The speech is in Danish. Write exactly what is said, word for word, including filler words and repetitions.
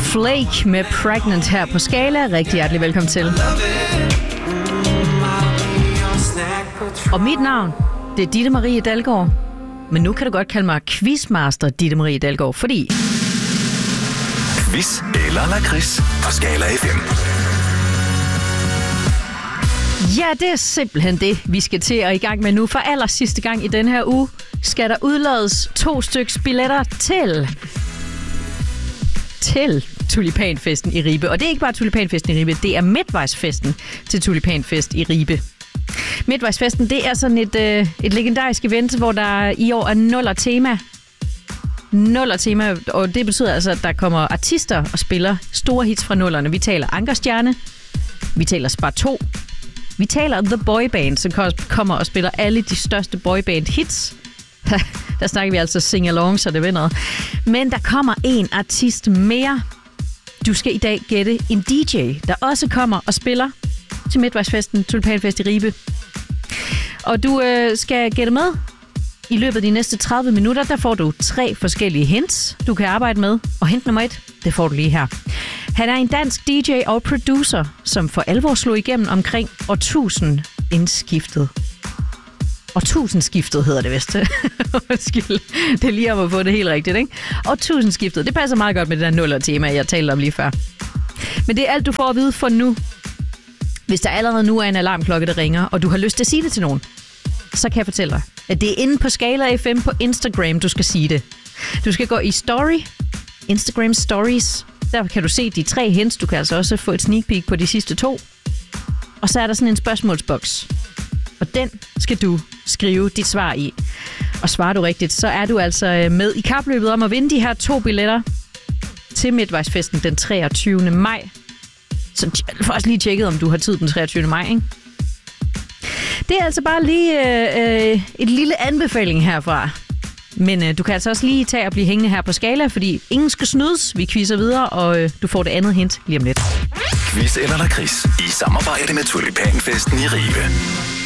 Flake med Pregnant her på Skala. Rigtig hjertelig velkommen til. Og mit navn, det er Ditte Marie Dalgaard. Men nu kan du godt kalde mig Quizmaster Ditte Marie Dalgaard, fordi... Quiz eller lakrids på Skala F M. Ja, det er simpelthen det, vi skal til at i gang med nu. For aller sidste gang i den her uge skal der udlades to styks billetter til... til Tulipanfesten i Ribe. Og det er ikke bare Tulipanfesten i Ribe, det er midtvejsfesten til Tulipanfest i Ribe. Midtvejsfesten, det er sådan et, øh, et legendarisk event, hvor der i år er nuller tema. Nuller tema, og det betyder altså, at der kommer artister og spiller store hits fra nullerne. Vi taler Ankerstjerne, vi taler Spar to, vi taler The Boy Band, som kommer og spiller alle de største boyband hits. Der snakker vi altså sing-along, så det vinder noget. Men der kommer en artist mere. Du skal i dag gætte en D J, der også kommer og spiller til Midtvejsfesten, Tulipanfest i Ribe. Og du øh, skal gætte med. I løbet af de næste tredive minutter, der får du tre forskellige hints, du kan arbejde med. Og hint nummer et, det får du lige her. Han er en dansk D J og producer, som for alvor slog igennem omkring årtusind indskiftet. Årtusindskiftet hedder det vist. Undskyld, det er lige om at få det helt rigtigt, ikke? Årtusindskiftet, det passer meget godt med det der nuller-tema, jeg talte om lige før. Men det er alt, du får at vide for nu. Hvis der allerede nu er en alarmklokke, der ringer, og du har lyst til at sige det til nogen, så kan jeg fortælle dig, at det er inde på Skala F M på Instagram, du skal sige det. Du skal gå i story, Instagram Stories. Der kan du se de tre hints. Du kan altså også få et sneak peek på de sidste to. Og så er der sådan en spørgsmålsboks. Og den skal du skrive dit svar i. Og svarer du rigtigt, så er du altså med i kapløbet om at vinde de her to billetter til Midtvejsfesten den treogtyvende maj. Så får også lige tjekket, om du har tid den treogtyvende maj, ikke? Det er altså bare lige øh, et lille anbefaling herfra. Men øh, du kan altså også lige tage og blive hængende her på Skala, fordi ingen skal snydes. Vi quizzer videre, og øh, du får det andet hint lige om lidt. Quiz eller lakrids i samarbejde med Tulipanfesten i Ribe.